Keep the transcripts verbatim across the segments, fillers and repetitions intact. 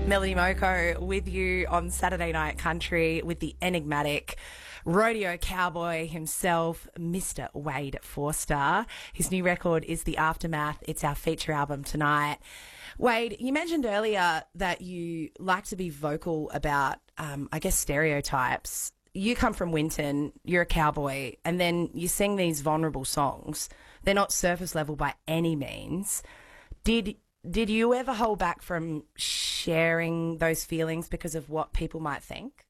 Melody Moko with you on Saturday Night Country with the enigmatic rodeo cowboy himself, Mister Wade Forster. His new record is The Aftermath. It's our feature album tonight. Wade, you mentioned earlier that you like to be vocal about, um, I guess, stereotypes. You come from Winton, you're a cowboy, and then you sing these vulnerable songs. They're not surface level by any means. Did Did you ever hold back from sharing those feelings because of what people might think?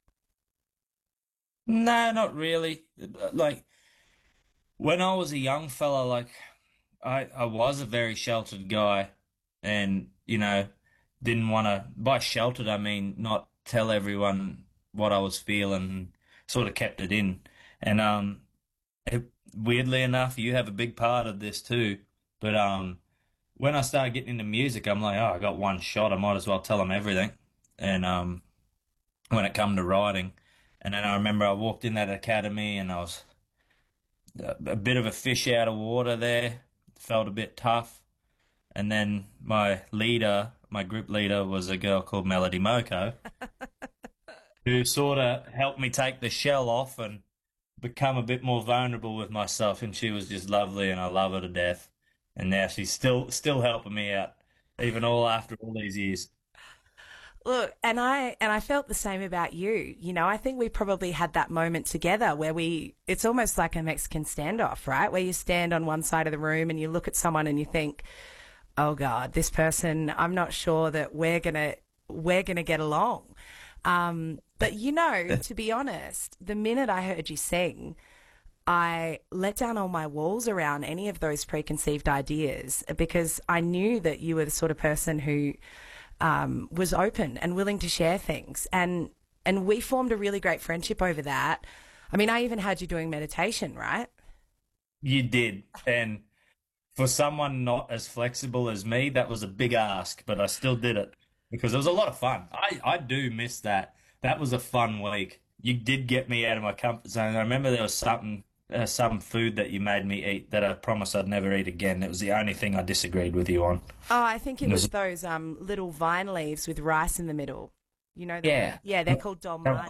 No, not really. Like when I was a young fella, like I I was a very sheltered guy, and you know didn't want to. By sheltered, I mean not tell everyone what I was feeling. Sort of kept it in, and um, it, weirdly enough, you have a big part of this too. But um. When I started getting into music, I'm like, oh, I got one shot. I might as well tell them everything. And um, when it come to writing, and then I remember I walked in that academy and I was a, a bit of a fish out of water there. Felt a bit tough. And then my leader, my group leader, was a girl called Melody Moko, who sort of helped me take the shell off and become a bit more vulnerable with myself. And she was just lovely, and I love her to death. And now she's still still helping me out, even all after all these years. Look, and I and I felt the same about you. You know, I think we probably had that moment together where we it's almost like a Mexican standoff, right? Where you stand on one side of the room and you look at someone and you think, "Oh God, this person, I'm not sure that we're gonna we're gonna get along." Um, but you know, to be honest, the minute I heard you sing, I let down all my walls around any of those preconceived ideas because I knew that you were the sort of person who um, was open and willing to share things. And, and we formed a really great friendship over that. I mean, I even had you doing meditation, right? You did. And for someone not as flexible as me, that was a big ask, but I still did it because it was a lot of fun. I, I do miss that. That was a fun week. You did get me out of my comfort zone. I remember there was something Uh, some food that you made me eat that I promised I'd never eat again. It was the only thing I disagreed with you on. Oh, I think it It was was, those um, little vine leaves with rice in the middle. You know, the, yeah. yeah, they're called dolmades.